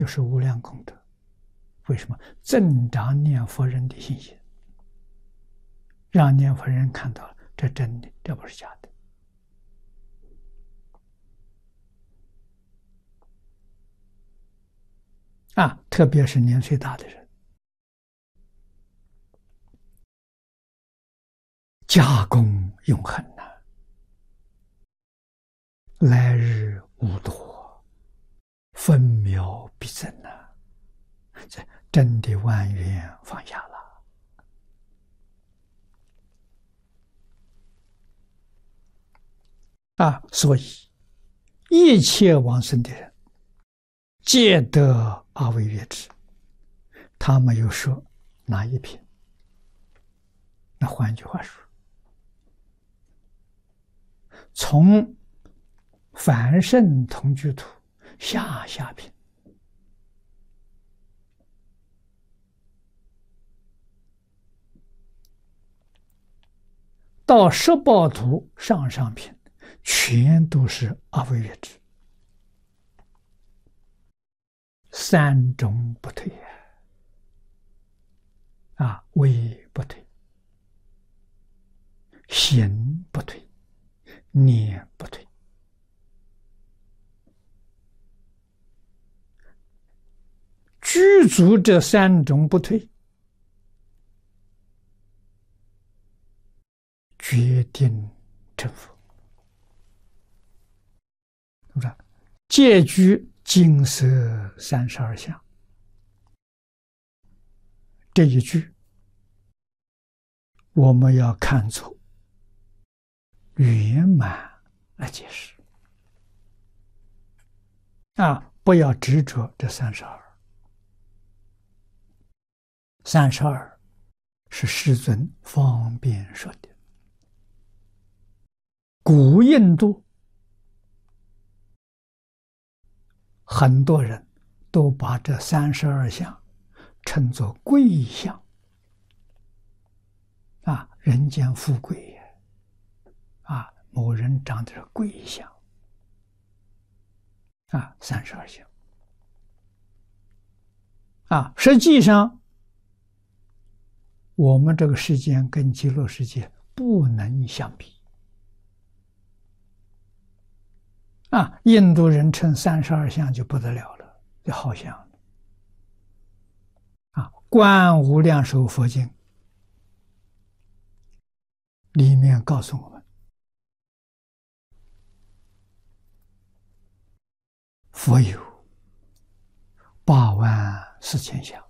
就是无量功德。为什么？增长念佛人的信心，让念佛人看到了这真的，这不是假的。特别是年岁大的人，加功永恒呐，来日无多，分秒必争呐，这真的万缘放下了所以一切往生的人，皆得阿惟越致。他没有说哪一品。那换句话说，从凡圣同居土下品，到十报土上品，全都是阿惟越致，三种不退位不退，行不退，念不退。具足这三种不退，决定成佛。是不是？戒居金色32相，这一句我们要看作圆满来解释不要执着这32。32是世尊方便说的。古印度很多人都把这32相称作贵相人间富贵某人长得是贵相32相实际上我们这个世界跟极乐世界不能相比印度人称32相就不得了了，就好像观无量寿佛经里面告诉我们，佛有84000相，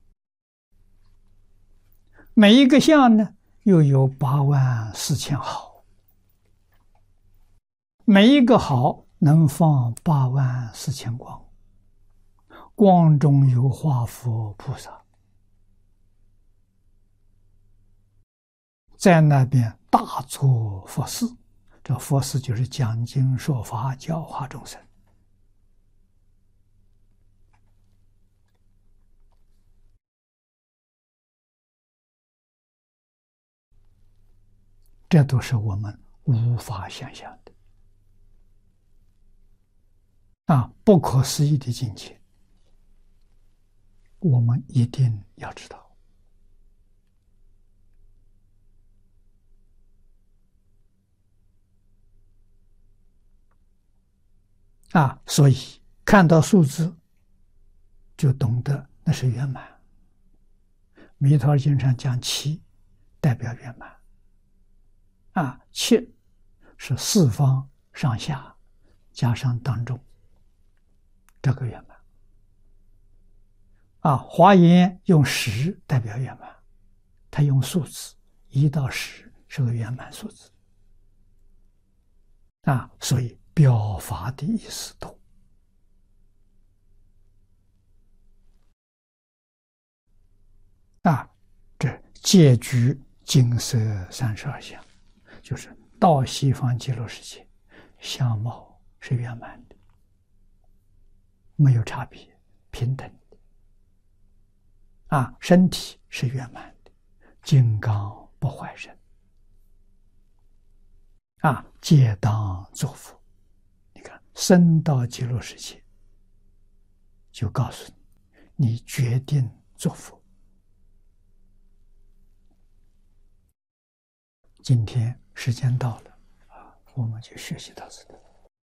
每一个相呢又有84000好，每一个好能放84000光，光中有化佛菩萨，在那边大做佛事。这佛事就是讲经说法，教化众生。这都是我们无法想象的不可思议的境界，我们一定要知道所以看到数字就懂得那是圆满。弥陀经上讲7代表圆满7是四方上下加上当中，这个圆满华严用10代表圆满，他用数字1到10是个圆满数字所以表法的意思多这戒居金色32相，就是到西方极乐世界相貌是圆满的，没有差别，平等的身体是圆满的，金刚不坏身皆当作佛。你看生到极乐世界就告诉你，你决定做佛。今天时间到了啊，我们就学习到这里。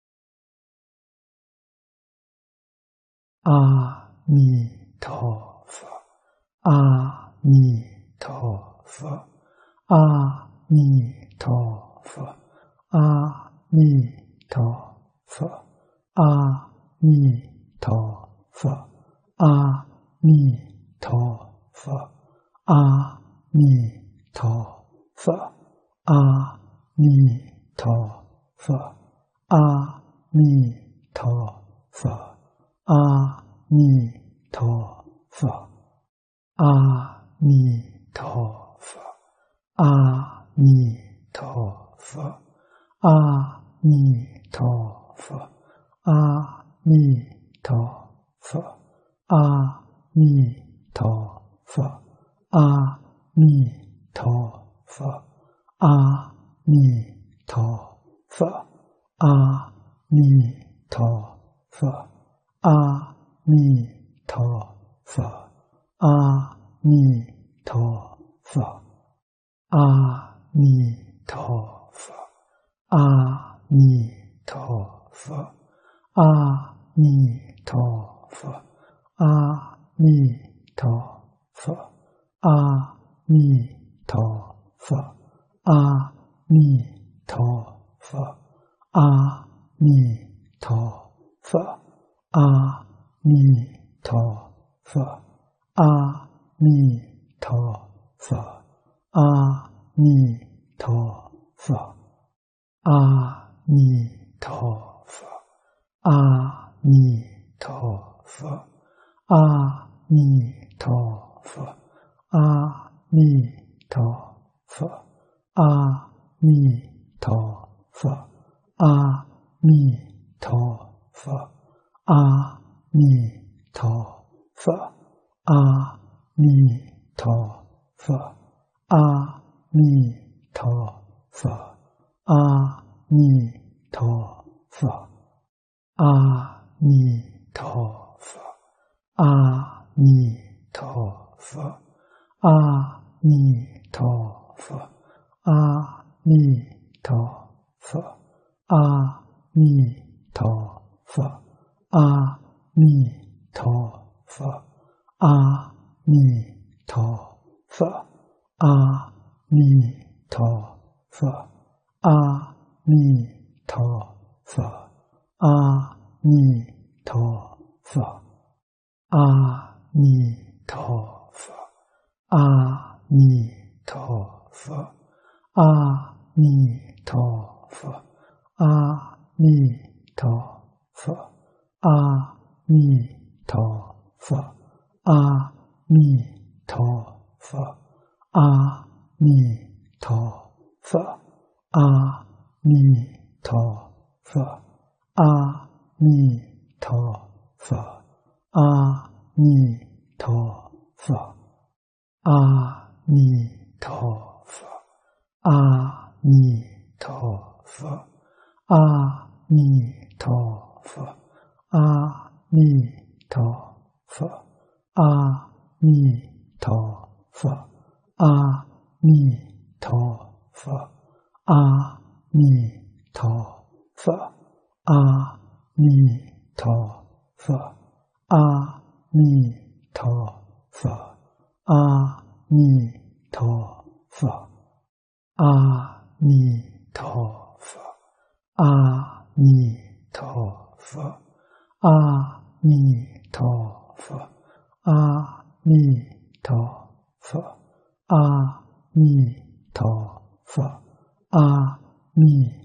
阿弥陀佛，阿弥陀佛，阿弥陀佛，阿弥陀佛，阿弥陀佛，阿弥陀佛，阿弥陀佛，阿弥陀佛，阿弥陀佛。阿弥陀佛，阿弥陀佛，阿弥陀佛，阿弥陀佛，阿弥陀佛，阿弥陀佛，阿弥陀佛，阿弥陀佛，阿弥陀佛。阿弥陀佛，阿弥陀佛，阿弥陀佛，阿弥陀佛，阿弥陀佛，阿弥陀佛，阿弥陀佛，阿弥陀佛，阿弥陀佛。阿弥陀佛，阿弥陀佛，阿弥陀佛，阿弥陀佛，阿弥陀佛，阿弥陀佛，阿弥陀佛，阿弥陀佛，阿弥陀佛。阿弥陀佛，阿弥陀佛，阿弥陀佛，阿弥陀佛，阿弥陀佛，阿弥陀佛，阿弥陀佛，阿弥陀佛，阿弥陀佛。阿弥陀佛，阿弥陀佛，阿弥陀佛，阿弥陀佛，阿弥陀佛，阿弥陀佛，阿弥陀佛，阿弥陀佛，阿弥陀佛。阿弥陀佛，阿弥陀佛，阿弥陀佛，阿弥陀佛，阿弥陀佛，阿弥陀佛，阿弥陀佛，阿弥陀佛，阿弥陀佛。阿弥陀佛，阿弥陀佛，阿弥陀佛，阿弥陀佛，阿弥陀佛，阿弥陀佛，阿弥陀佛，阿弥陀佛，阿弥陀佛。阿弥陀佛，阿弥陀佛，阿弥陀佛，阿弥